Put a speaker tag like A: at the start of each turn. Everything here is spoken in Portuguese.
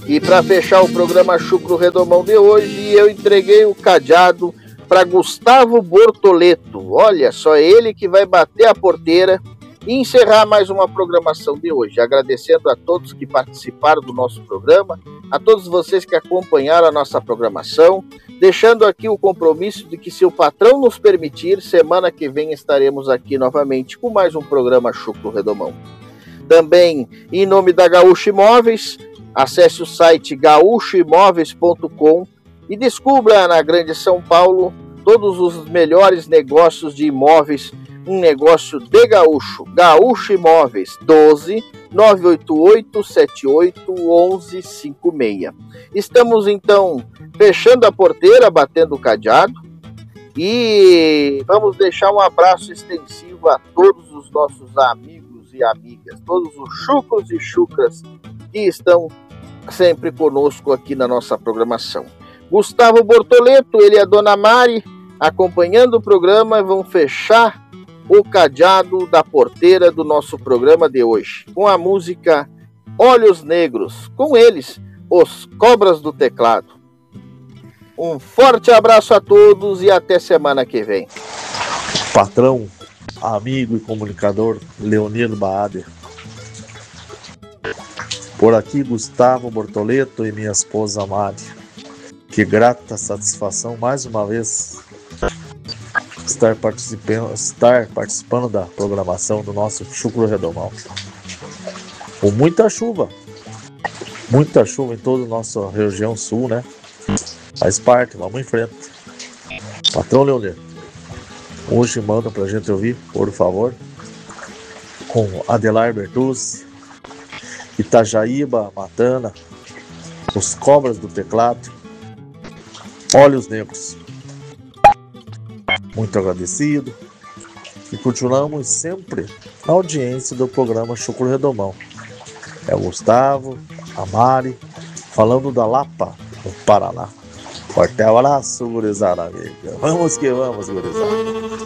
A: E para fechar o programa Chucro Redomão de hoje, eu entreguei o cadeado para Gustavo Bortoleto. Olha só, ele que vai bater a porteira e encerrar mais uma programação de hoje. Agradecendo a todos que participaram do nosso programa, a todos vocês que acompanharam a nossa programação, deixando aqui o compromisso de que, se o patrão nos permitir, semana que vem estaremos aqui novamente com mais um programa Chucro Redomão. Também, em nome da Gaúcho Imóveis, acesse o site gaúchoimóveis.com e descubra na Grande São Paulo todos os melhores negócios de imóveis, um negócio de gaúcho. Gaúcho Imóveis, 12 988 78 1156. Estamos então fechando a porteira, batendo o cadeado, e vamos deixar um abraço extensivo a todos os nossos amigos e amigas, todos os chucros e chucras que estão sempre conosco aqui na nossa programação. Gustavo Bortoleto, ele e a Dona Mari, acompanhando o programa, vão fechar o cadeado da porteira do nosso programa de hoje, com a música Olhos Negros, com eles, os Cobras do Teclado. Um forte abraço a todos e até semana que vem.
B: Patrão, amigo e comunicador Leonino Baader. Por aqui, Gustavo Bortoleto e minha esposa Mari. Que grata satisfação mais uma vez estar participando da programação do nosso Chucro Redomão. Com muita chuva em toda a nossa região sul, né? Faz parte, vamos em frente. Patrão Leonino, hoje manda pra gente ouvir, por favor, com Adelar Bertuzzi, Itajaíba Matana, os Cobras do Teclado, Olhos Negros. Muito agradecido e continuamos sempre na audiência do programa Chucro Redomão. É o Gustavo, a Mari, falando da Lapa, no Paraná. Forte abraço, gurizada amiga. Vamos que vamos, gurizada.